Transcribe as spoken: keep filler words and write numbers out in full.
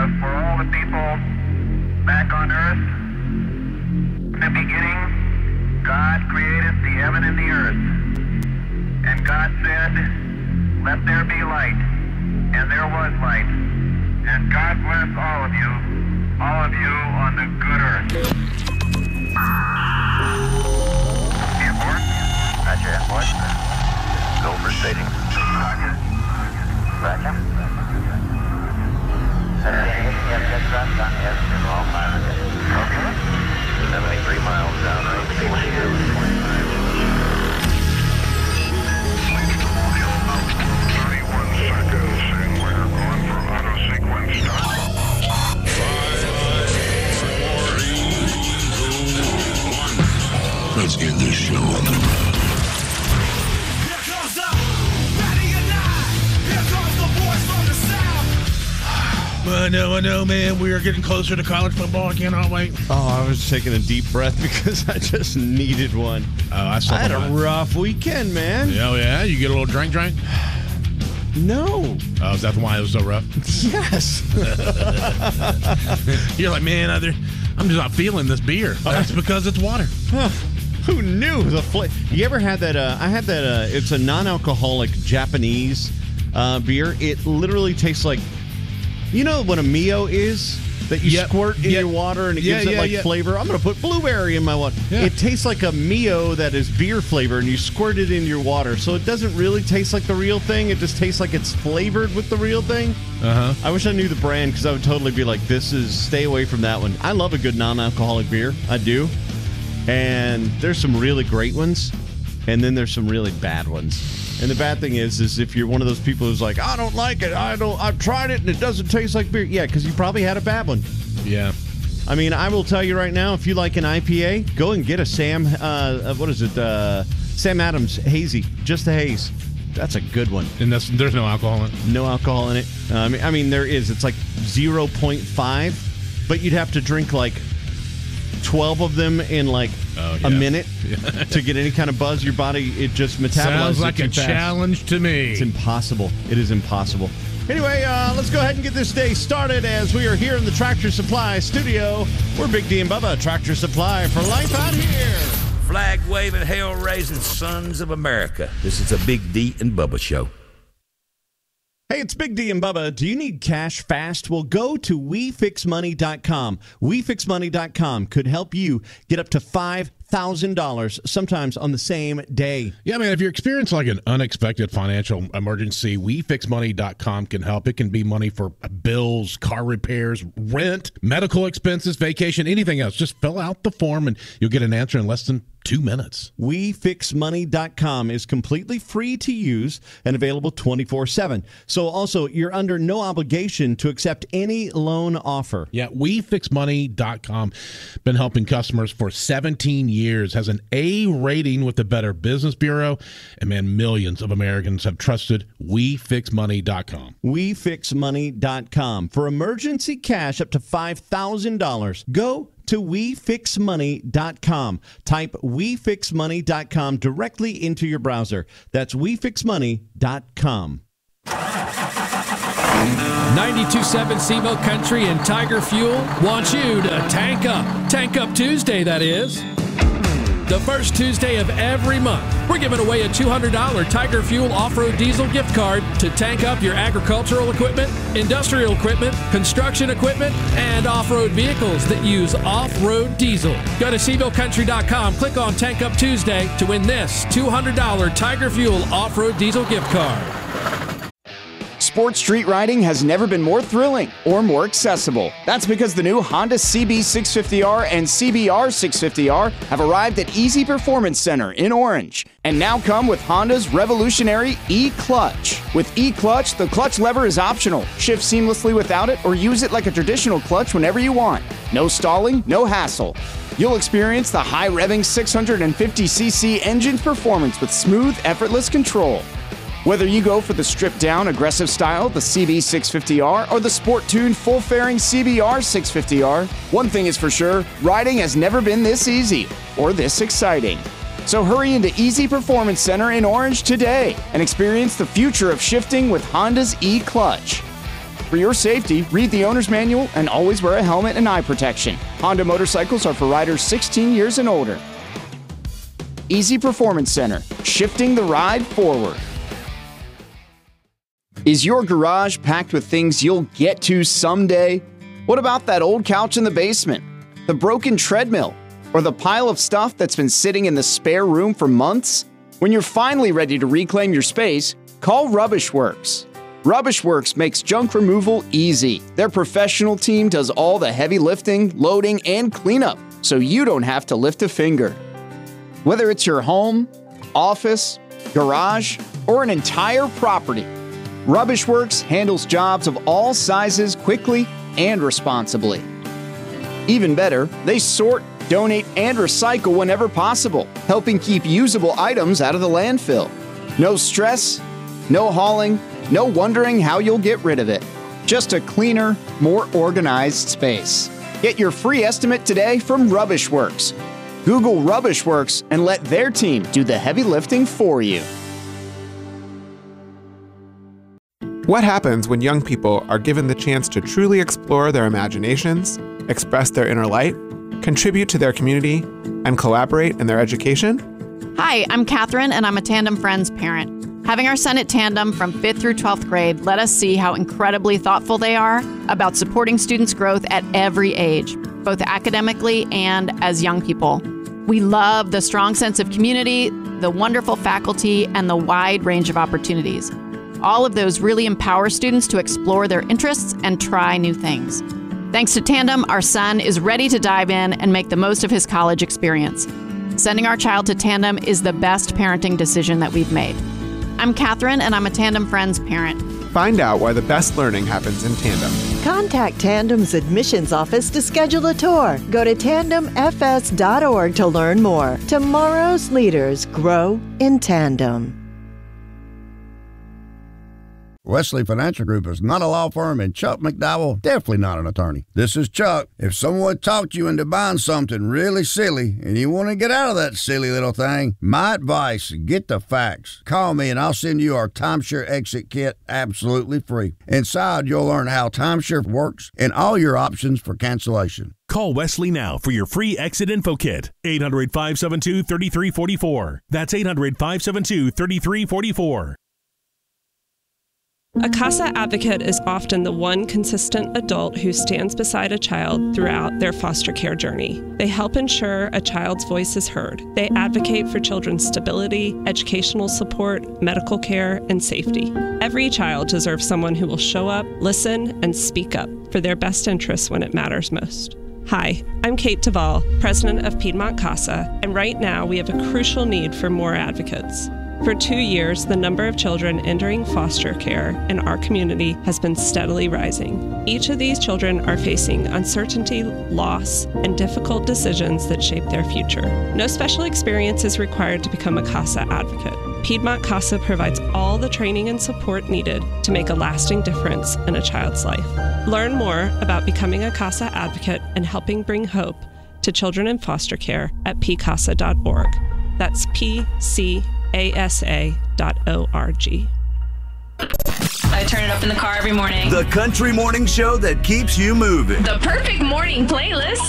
uh, for all the people back on earth. In the beginning, God created the heaven and the earth. And God said, let there be light. And there was light. And God bless all of you, all of you on the good earth. Airport? Roger, airport. Go for staging. Roger. Roger. Yes, that's right. Yes, all five. Okay. seventy-three miles down, right? twenty-two, twenty-five. thirty-one seconds, and we're going for auto sequence start. Let's get this show on the road. Here comes the Ready or Not. Here comes the boys from the South. I know, I know, man. We are getting closer to college football. I cannot wait. Oh, I was taking a deep breath because I just needed one. Oh, I, I had a rough weekend, man. Oh, yeah? You get a little drink, drink? No. Oh, is that why it was so rough? Yes. You're like, man, I, I'm just not feeling this beer. Oh, that's because it's water. Who knew the flavor? You ever had that? Uh, I had that. Uh, it's a non-alcoholic Japanese uh, beer. It literally tastes like, you know what a Mio is? That you yep. squirt in yep. your water and it yeah, gives yeah, it like yeah. flavor. I'm going to put blueberry in my water. Yeah. It tastes like a Mio that is beer flavor and you squirt it in your water. So it doesn't really taste like the real thing. It just tastes like it's flavored with the real thing. Uh-huh. I wish I knew the brand because I would totally be like, this is, stay away from that one. I love a good non-alcoholic beer. I do. And there's some really great ones, and then there's some really bad ones. And the bad thing is, is if you're one of those people who's like, I don't like it, I don't, I've tried it, and it doesn't taste like beer. Yeah, because you probably had a bad one. Yeah. I mean, I will tell you right now, if you like an I P A, go and get a Sam, uh, what is it, uh, Sam Adams Hazy, just a haze. That's a good one. And that's, there's no alcohol in it? No alcohol in it. Uh, I mean, I mean, there is. It's like zero point five, but you'd have to drink like twelve of them in like oh, yeah. a minute yeah. to get any kind of buzz. Your body, it just metabolizes. Sounds like it a too fast. challenge to me. It's impossible. It is impossible. Anyway, uh, let's go ahead and get this day started as we are here in the Tractor Supply studio. We're Big D and Bubba, Tractor Supply for life out here. Flag-waving, hell-raising sons of America. This is a Big D and Bubba show. Hey, it's Big D and Bubba. Do you need cash fast? Well, go to we fix money dot com. we fix money dot com could help you get up to five thousand dollars sometimes on the same day. Yeah, man, if you're experiencing like an unexpected financial emergency, we fix money dot com can help. It can be money for bills, car repairs, rent, medical expenses, vacation, anything else. Just fill out the form and you'll get an answer in less than two minutes. we fix money dot com is completely free to use and available twenty-four seven. So also, you're under no obligation to accept any loan offer. Yeah, we fix money dot com. Been helping customers for seventeen years, has an A rating with the Better Business Bureau, and man, millions of Americans have trusted we fix money dot com. we fix money dot com. For emergency cash up to five thousand dollars, go to we fix money dot com. Type we fix money dot com directly into your browser. That's we fix money dot com. ninety-two point seven SeaMilk Country and Tiger Fuel want you to tank up. Tank Up Tuesday, that is. The first Tuesday of every month, we're giving away a two hundred dollars Tiger Fuel off-road diesel gift card to tank up your agricultural equipment, industrial equipment, construction equipment, and off-road vehicles that use off-road diesel. Go to sea milk country dot com, click on Tank Up Tuesday to win this two hundred dollars Tiger Fuel off-road diesel gift card. Sports street riding has never been more thrilling or more accessible. That's because the new Honda C B six fifty R and C B R six fifty R have arrived at Easy Performance Center in Orange and now come with Honda's revolutionary E-Clutch. With E-Clutch, the clutch lever is optional. Shift seamlessly without it or use it like a traditional clutch whenever you want. No stalling, no hassle. You'll experience the high-revving six hundred fifty c c engine's performance with smooth, effortless control. Whether you go for the stripped-down, aggressive style, the C B six fifty R, or the sport-tuned, full-fairing C B R six fifty R, one thing is for sure, riding has never been this easy or this exciting. So hurry into Easy Performance Center in Orange today and experience the future of shifting with Honda's E-Clutch. For your safety, read the owner's manual and always wear a helmet and eye protection. Honda motorcycles are for riders sixteen years and older. Easy Performance Center, shifting the ride forward. Is your garage packed with things you'll get to someday? What about that old couch in the basement, the broken treadmill, or the pile of stuff that's been sitting in the spare room for months? When you're finally ready to reclaim your space, call Rubbish Works. Rubbish Works makes junk removal easy. Their professional team does all the heavy lifting, loading, and cleanup, so you don't have to lift a finger. Whether it's your home, office, garage, or an entire property, Rubbish Works handles jobs of all sizes quickly and responsibly. Even better, they sort, donate, and recycle whenever possible, helping keep usable items out of the landfill. No stress, no hauling, no wondering how you'll get rid of it. Just a cleaner, more organized space. Get your free estimate today from Rubbish Works. Google Rubbish Works and let their team do the heavy lifting for you. What happens when young people are given the chance to truly explore their imaginations, express their inner light, contribute to their community, and collaborate in their education? Hi, I'm Catherine, and I'm a Tandem Friends parent. Having our son at Tandem from fifth through twelfth grade let us see how incredibly thoughtful they are about supporting students' growth at every age, both academically and as young people. We love the strong sense of community, the wonderful faculty, and the wide range of opportunities. All of those really empower students to explore their interests and try new things. Thanks to Tandem, our son is ready to dive in and make the most of his college experience. Sending our child to Tandem is the best parenting decision that we've made. I'm Catherine, and I'm a Tandem Friends parent. Find out why the best learning happens in Tandem. Contact Tandem's admissions office to schedule a tour. Go to tandem f s dot org to learn more. Tomorrow's leaders grow in tandem. Wesley Financial Group is not a law firm, and Chuck McDowell definitely not an attorney. This is Chuck. If someone talked you into buying something really silly and you want to get out of that silly little thing, my advice, get the facts. Call me and I'll send you our timeshare exit kit absolutely free. Inside, you'll learn how timeshare works and all your options for cancellation. Call Wesley now for your free exit info kit. eight hundred, five seven two, three three four four. That's eight hundred, five seven two, three three four four. A CASA advocate is often the one consistent adult who stands beside a child throughout their foster care journey. They help ensure a child's voice is heard. They advocate for children's stability, educational support, medical care, and safety. Every child deserves someone who will show up, listen, and speak up for their best interests when it matters most. Hi, I'm Kate Duvall, president of Piedmont CASA, and right now we have a crucial need for more advocates. For two years, the number of children entering foster care in our community has been steadily rising. Each of these children are facing uncertainty, loss, and difficult decisions that shape their future. No special experience is required to become a CASA advocate. Piedmont CASA provides all the training and support needed to make a lasting difference in a child's life. Learn more about becoming a CASA advocate and helping bring hope to children in foster care at p casa dot org. That's P C A S A dot O R G. I turn it up in the car every morning. The country morning show that keeps you moving. The perfect morning playlist.